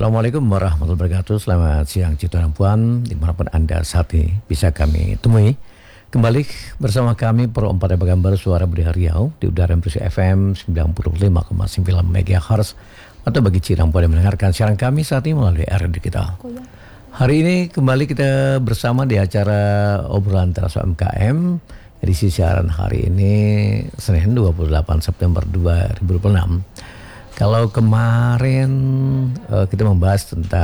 Assalamualaikum warahmatullahi wabarakatuh. Selamat siang Cito dan Puan, dimanapun Anda saat ini bisa kami temui. Kembali bersama kami Pro 4 Pekanbaru Suara Budaya Riau di udara Amplitude FM 95,9 MHz atau bagi Cito Puan yang mendengarkan siaran kami saat ini melalui radio kita. Hari ini kembali kita bersama di acara obrolan terasa UMKM edisi siaran hari ini Senin 28 September 2026. Kalau kemarin kita membahas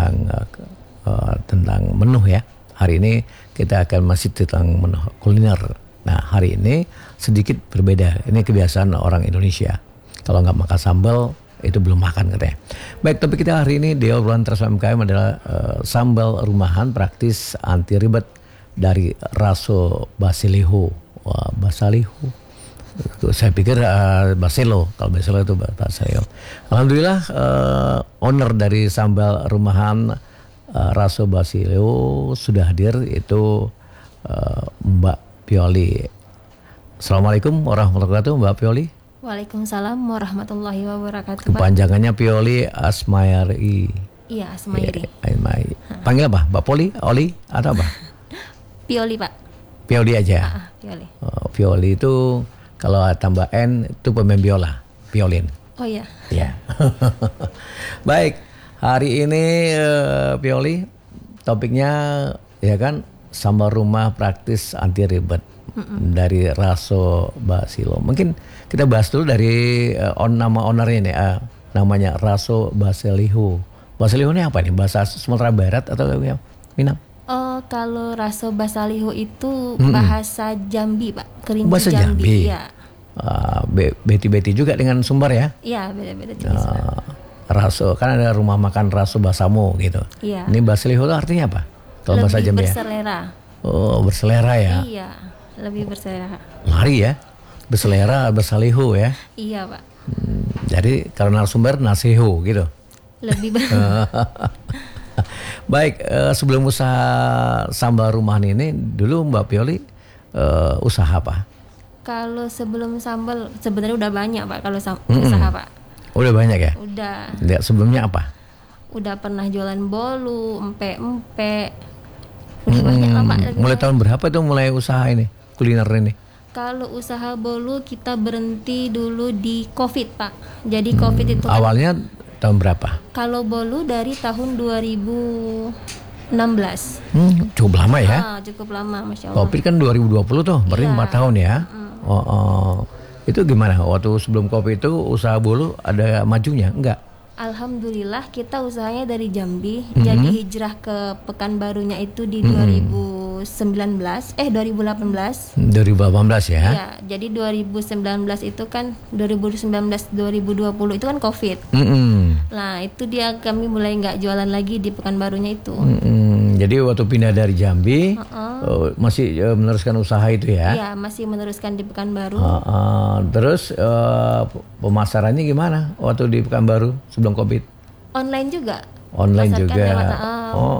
tentang menu ya, hari ini kita akan masih tentang menu kuliner. Nah hari ini sedikit berbeda, ini kebiasaan orang Indonesia. Kalau nggak makan sambal itu belum makan katanya. Baik, topik kita hari ini di obrolan terasa UMKM adalah sambal rumahan praktis anti ribet dari Raso Basiliho. Wah, Basiliho. Saya pikir Baselo, kalau Baselo itu Baselo. Alhamdulillah owner dari sambal rumahan Raso Baselo sudah hadir, itu Mbak Pioli. Assalamualaikum warahmatullahi wabarakatuh, Mbak Pioli. Waalaikumsalam warahmatullahi wabarakatuh. Kepanjangannya Pioli Asmayari. Iya, Asmayari. Panggil apa? Mbak Poli, Oli atau apa? Pioli, Pak. Pioli aja. Pioli. Pioli itu kalau tambah N itu pemain biola, violin. Oh iya. Ya. Baik, hari ini Pioli topiknya ya kan sambal rumah praktis anti ribet dari Raso Basilo. Mungkin kita bahas dulu dari nama ownernya nih, namanya Raso Basiliho. Basiliho ini apa nih? Bahasa Sumatera Barat atau Minang? Oh, kalau Raso Basiliho itu bahasa Jambi, Pak. Kerinci bahasa Jambi. Ya. Beti-beti juga dengan sumber ya? Iya, beda-beda jenis. Raso, kan ada rumah makan Raso Basamo gitu. Iya. Ini Basiliho itu artinya apa? Kalau bahasa Jambi ya? Berselera. Oh, berselera ya? Iya, lebih berselera. Lari ya? Berselera, bersaliho ya? Iya, Pak. Jadi kalau narasumber nasiho gitu? Lebih Baik, sebelum usaha sambal rumahan ini, dulu Mbak Pioli usaha apa? Kalau sebelum sambal sebenarnya udah banyak, Pak, kalau usaha, Pak. Udah banyak ya? Udah. Lihat sebelumnya apa? Udah pernah jualan bolu, empe-empe. Udah banyak lah, Pak. Mulai tahun berapa tuh mulai usaha ini, kuliner ini? Kalau usaha bolu kita berhenti dulu di Covid, Pak. Jadi Covid itu kan, awalnya tahun berapa? kalau bolu dari tahun 2016. Cukup lama ya? Cukup lama, Masya Allah. Covid kan 2020 tuh, berarti 4 tahun ya? Itu gimana? Waktu sebelum Covid itu usaha bolu ada majunya? Enggak? Alhamdulillah kita usahanya dari Jambi. Jadi hijrah ke Pekanbarunya itu di 2018 ya? Iya, jadi 2019 itu kan 2019 2020 itu kan Covid. Nah, itu dia kami mulai nggak jualan lagi di Pekanbarunya itu. Jadi waktu pindah dari Jambi masih meneruskan usaha itu ya? Iya, masih meneruskan di Pekanbaru. Terus pemasarannya gimana waktu di Pekanbaru sebelum Covid? Online juga. Online Pasarkan juga. lewat,